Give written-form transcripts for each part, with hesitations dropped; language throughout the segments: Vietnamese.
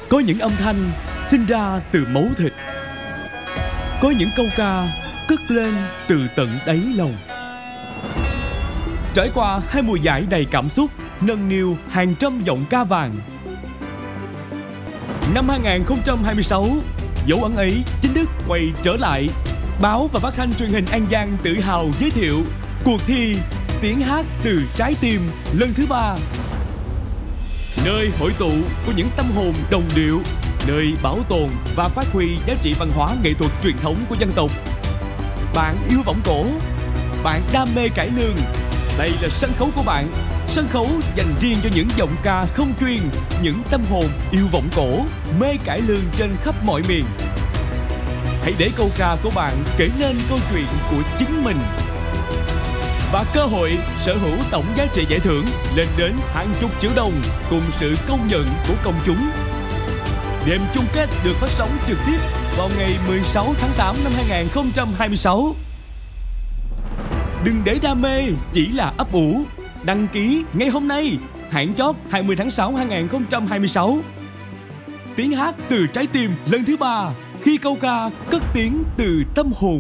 Có những âm thanh sinh ra từ máu thịt, có những câu ca cất lên từ tận đáy lòng. Trải qua 2 mùa giải đầy cảm xúc, nâng niu hàng trăm giọng ca vàng. Năm 2026, dấu ấn ấy chính thức quay trở lại. Báo và phát thanh truyền hình An Giang tự hào giới thiệu cuộc thi Tiếng hát từ trái tim lần thứ 3. Nơi hội tụ của những tâm hồn đồng điệu, nơi bảo tồn và phát huy giá trị văn hóa nghệ thuật truyền thống của dân tộc. Bạn yêu võng cổ, bạn đam mê cải lương, đây là sân khấu của bạn. Sân khấu dành riêng cho những giọng ca không chuyên, những tâm hồn yêu võng cổ, mê cải lương trên khắp mọi miền. Hãy để câu ca của bạn kể nên câu chuyện của chính mình. Và cơ hội sở hữu tổng giá trị giải thưởng lên đến hàng chục triệu đồng cùng sự công nhận của công chúng. Đêm chung kết được phát sóng trực tiếp vào ngày 16 tháng 8 năm 2026. Đừng để đam mê chỉ là ấp ủ. Đăng ký ngay hôm nay, hạn chót 20 tháng 6 2026. Tiếng hát từ trái tim lần thứ 3, khi câu ca cất tiếng từ tâm hồn.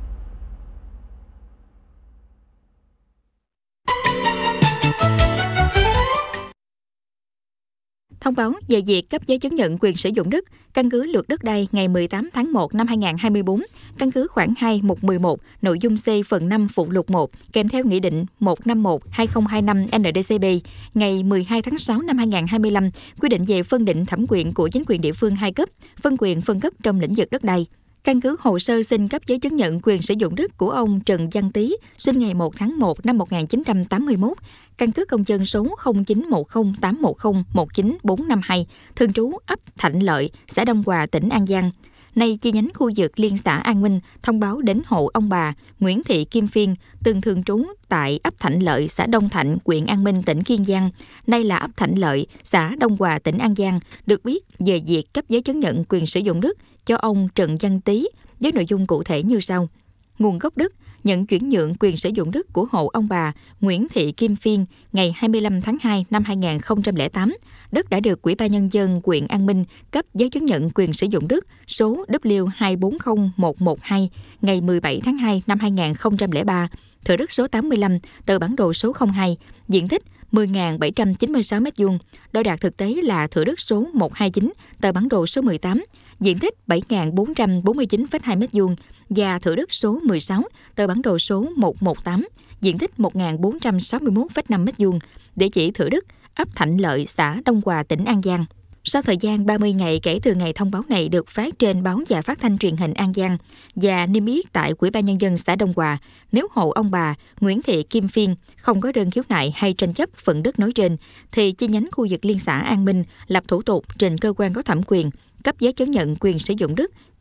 Thông báo về việc cấp giấy chứng nhận quyền sử dụng đất, căn cứ luật đất đai ngày 18 tháng 1 năm 2024, căn cứ khoản 2 mục 11, nội dung C phần 5 phụ lục 1, kèm theo Nghị định 151/2025 NĐ-CP ngày 12 tháng 6 năm 2025, quy định về phân định thẩm quyền của chính quyền địa phương 2 cấp, phân quyền phân cấp trong lĩnh vực đất đai. Căn cứ hồ sơ xin cấp giấy chứng nhận quyền sử dụng đất của ông Trần Văn Tý, sinh ngày 1 tháng 1 năm 1981, căn cước công dân số 091081019452, thường trú ấp Thạnh Lợi, xã Đông Hòa, tỉnh An Giang. Nay chi nhánh khu vực liên xã An Minh thông báo đến hộ ông bà Nguyễn Thị Kim Phiên, từng thường trú tại ấp Thạnh Lợi, xã Đông Thạnh, huyện An Minh, tỉnh Kiên Giang. Nay là ấp Thạnh Lợi, xã Đông Hòa, tỉnh An Giang, được biết về việc cấp giấy chứng nhận quyền sử dụng đất cho ông Trần Văn Tý với nội dung cụ thể như sau. Nguồn gốc đất: nhận chuyển nhượng quyền sử dụng đất của hộ ông bà Nguyễn Thị Kim Phiên ngày 25 tháng 2 năm 2008. Đất đã được Ủy ban Nhân dân huyện An Minh cấp giấy chứng nhận quyền sử dụng đất số W240112 ngày 17 tháng 2 năm 2003, thửa đất số 85, tờ bản đồ số 02, diện tích 10.796 m2, đo đạt thực tế là thửa đất số 129, tờ bản đồ số 18, diện tích 7.449,2 m2 và thửa đất số 16, tờ bản đồ số 118, diện tích 1.461,5 m2, địa chỉ thửa đất ấp Thạnh Lợi, xã Đông Hòa, tỉnh An Giang. Sau thời gian 30 ngày kể từ ngày thông báo này được phát trên báo và phát thanh truyền hình An Giang và niêm yết tại Ủy ban Nhân dân xã Đông Hòa, nếu hộ ông bà Nguyễn Thị Kim Phiên không có đơn khiếu nại hay tranh chấp phần đất nói trên, thì chi nhánh khu vực liên xã An Minh lập thủ tục trình cơ quan có thẩm quyền cấp giấy chứng nhận quyền sử dụng đất